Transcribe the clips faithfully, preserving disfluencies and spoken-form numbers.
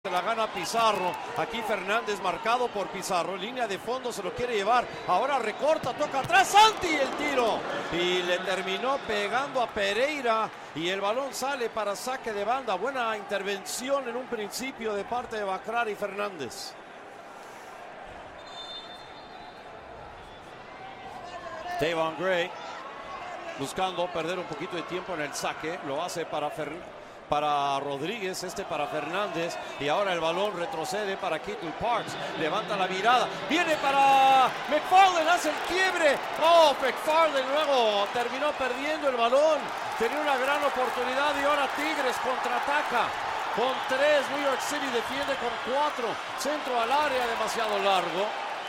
Se la gana Pizarro, aquí Fernández marcado por Pizarro, línea de fondo, se lo quiere llevar, ahora recorta, toca atrás, Santi el tiro, y le terminó pegando a Pereira, y el balón sale para saque de banda. Buena intervención en un principio de parte de Bacrar y Fernández. Tayvon Gray buscando perder un poquito de tiempo en el saque, lo hace para Fernández. Para Rodríguez, este para Fernández, y ahora el balón retrocede para Keaton Parks, levanta la mirada, viene para McFarland, hace el quiebre, oh, McFarland luego terminó perdiendo el balón, tenía una gran oportunidad y ahora Tigres contraataca, con tres, New York City defiende con cuatro, centro al área demasiado largo,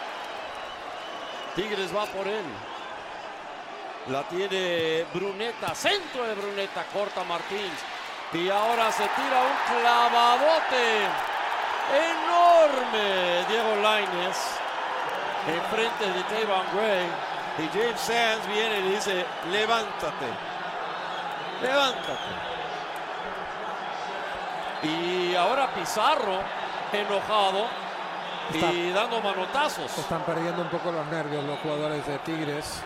Tigres va por él, la tiene Bruneta, centro de Bruneta, corta Martins, y ahora se tira un clavadote enorme Diego Lainez enfrente de Tayvon Gray, y James Sands viene y le dice levántate, levántate. Y ahora Pizarro enojado Está, y dando manotazos. Están perdiendo un poco los nervios los jugadores de Tigres.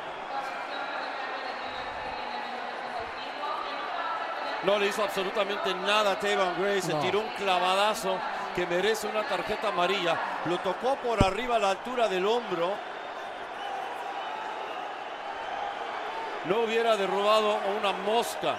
No le hizo absolutamente nada a Tayvon Gray, se no. tiró un clavadazo que merece una tarjeta amarilla. Lo tocó por arriba a la altura del hombro. No hubiera derrubado una mosca.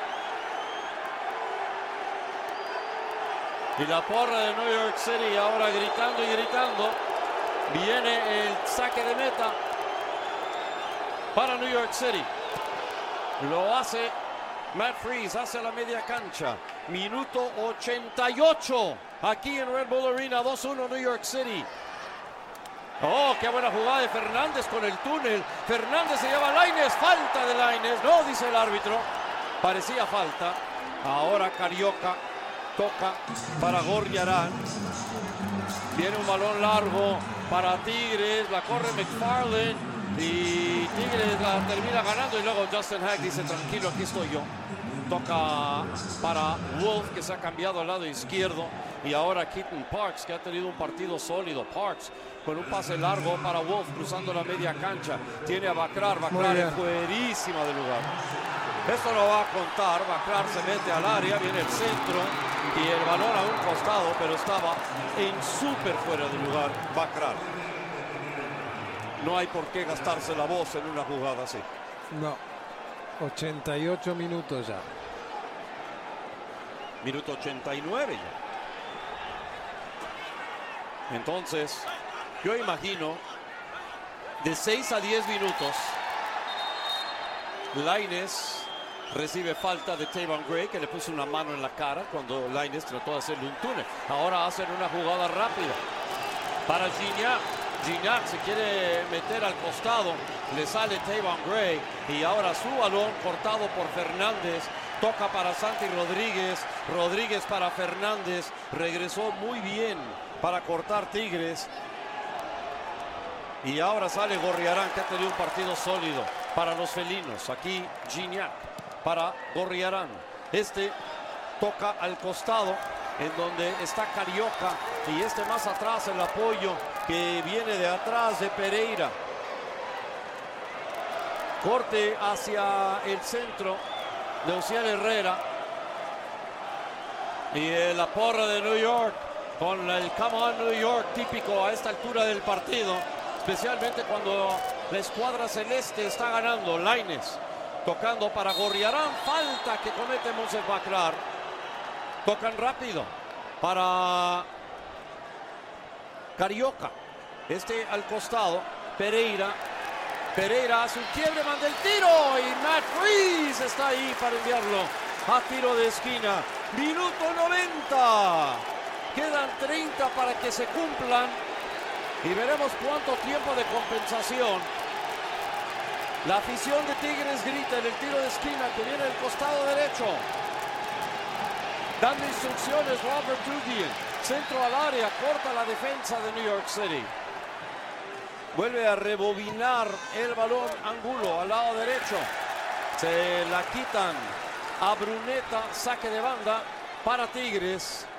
Y la porra de New York City ahora gritando y gritando. Viene el saque de meta para New York City. Lo hace Matt Freese, hace la media cancha. Minuto ochenta y ocho. Aquí en Red Bull Arena, dos uno New York City. Oh, qué buena jugada de Fernández con el túnel. Fernández se lleva a Lainez. Falta de Lainez. No, dice el árbitro. Parecía falta. Ahora Carioca toca para Gorriarán. Viene un balón largo para Tigres. La corre McFarland. Y Tigres la termina ganando y luego Justin Hack dice tranquilo, aquí estoy yo. Toca para Wolf, que se ha cambiado al lado izquierdo, y ahora Keaton Parks, que ha tenido un partido sólido. Parks con un pase largo para Wolf cruzando la media cancha, tiene a Bacrar, Bacrar es fuerísima de lugar. Esto lo va a contar. Bacrar se mete al área, viene el centro y el balón a un costado, pero estaba en súper fuera de lugar Bacrar. No hay por qué gastarse la voz en una jugada así. No. ochenta y ocho minutos ya. Minuto ochenta y nueve ya. Entonces, yo imagino de seis a diez minutos, Lainez recibe falta de Tayvon Gray, que le puso una mano en la cara cuando Lainez trató de hacerle un túnel. Ahora hacen una jugada rápida para Gignac. Gignac se quiere meter al costado, le sale Tayvon Gray y ahora su balón cortado por Fernández, toca para Santi Rodríguez, Rodríguez para Fernández, regresó muy bien para cortar Tigres y ahora sale Gorriarán, que ha tenido un partido sólido para los felinos. Aquí Gignac para Gorriarán, este toca al costado en donde está Carioca y este más atrás el apoyo que viene de atrás de Pereira. Corte hacia el centro de Ociel Herrera y la porra de New York con el Come On New York típico a esta altura del partido, especialmente cuando la escuadra celeste está ganando. Lainez tocando para Gorriarán, falta que comete Moses Bacrar. Tocan rápido para Carioca. Este al costado. Pereira. Pereira hace un quiebre, manda el tiro. Y Matt Freese está ahí para enviarlo a tiro de esquina. Minuto noventa. Quedan treinta para que se cumplan. Y veremos cuánto tiempo de compensación. La afición de Tigres grita en el tiro de esquina que viene del costado derecho. Dando instrucciones Robert Trujillo, centro al área, corta la defensa de New York City. Vuelve a rebobinar el balón Angulo al lado derecho. Se la quitan a Bruneta, saque de banda para Tigres.